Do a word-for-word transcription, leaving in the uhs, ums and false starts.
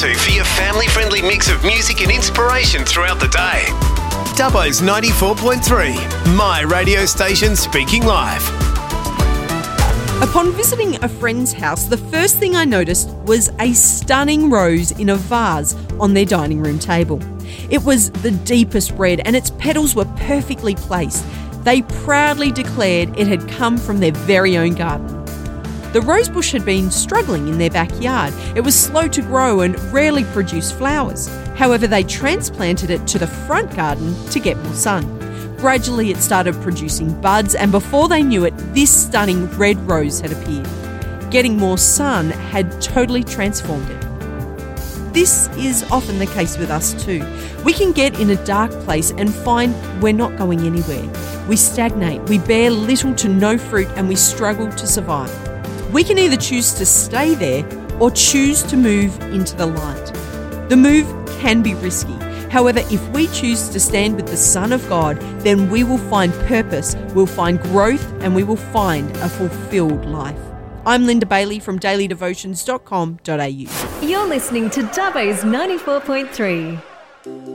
to for your family-friendly mix of music and inspiration throughout the day. Dubbo's ninety-four point three, my radio station speaking live. Upon visiting a friend's house, the first thing I noticed was a stunning rose in a vase on their dining room table. It was the deepest red and its petals were perfectly placed. They proudly declared it had come from their very own garden. The rosebush had been struggling in their backyard. It was slow to grow and rarely produced flowers. However, they transplanted it to the front garden to get more sun. Gradually, it started producing buds, and before they knew it, this stunning red rose had appeared. Getting more sun had totally transformed it. This is often the case with us too. We can get in a dark place and find we're not going anywhere. We stagnate, we bear little to no fruit, and we struggle to survive. We can either choose to stay there or choose to move into the light. The move can be risky. However, if we choose to stand with the Son of God, then we will find purpose, we'll find growth, and we will find a fulfilled life. I'm Linda Bailey from daily devotions dot com dot a u. You're listening to Dubbo's ninety-four point three.